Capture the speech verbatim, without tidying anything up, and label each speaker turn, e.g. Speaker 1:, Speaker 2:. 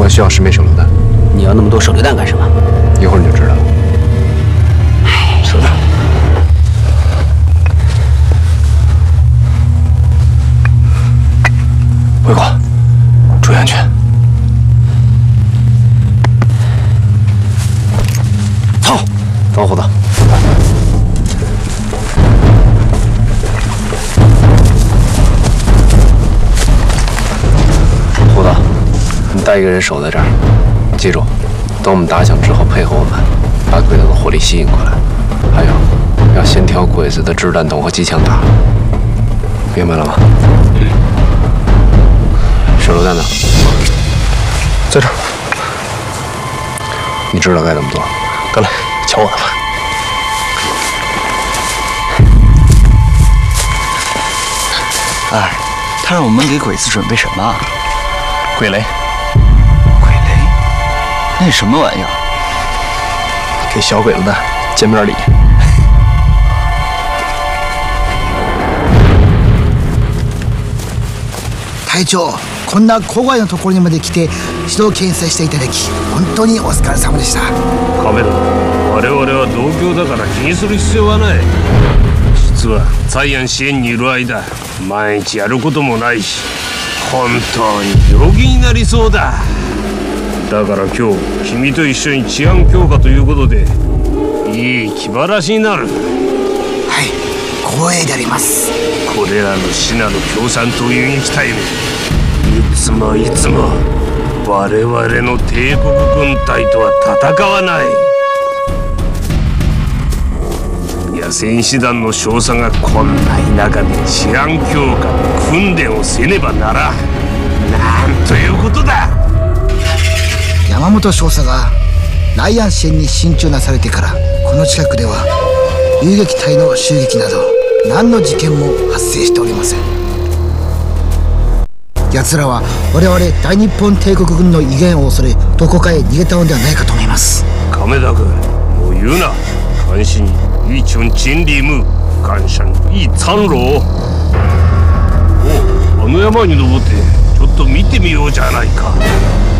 Speaker 1: 要需要十枚手榴弹。
Speaker 2: 你要那么多手榴弹干什么？
Speaker 1: 一会儿你就知道了。
Speaker 2: 哎，
Speaker 1: 是的。回国，注意安全。走，走，虎子。 虎子，你带一个人守在这儿，记住，等我们打响之后，配合我们，把鬼子的火力吸引过来。还有，要先挑鬼子的掷弹筒和机枪打，明白了吗？嗯。手榴弹呢？在这儿。你知道该怎么做？跟来，瞧我的吧。
Speaker 3: 哎，他让我们给鬼子准备什么？
Speaker 1: 鬼雷，
Speaker 3: 鬼雷，那是什么玩意儿？
Speaker 1: 给小鬼子的见面礼。
Speaker 4: 隊長、こんな郊外のところにまで来て指導検査していただき本当にお疲れ様でした。
Speaker 5: 亀田、我々は同郷だから気にする必要はない。実はサイアン支援にいる間、毎日やることもないし。 本当に病気になりそうだ。だから今日君と一緒に治安強化ということでいい気晴らしになる。
Speaker 4: はい、光栄であります。
Speaker 5: これらの死なる共産党遊撃隊め、いつもいつも我々の帝国軍隊とは戦わない。野戦師団の少佐がこんな田舎で治安強化の訓練をせねばならん。なんということだ。
Speaker 4: 山本少佐がライアン支援に進駐なされてからこの近くでは遊撃隊の襲撃など何の事件も発生しておりません。奴らは我々大日本帝国軍の威厳を恐れどこかへ逃げたのではないかと思います。
Speaker 5: 亀田君、もう言うな。監視に一群진리 무관상一参楼。お、あの山に登ってちょっと見てみようじゃないか。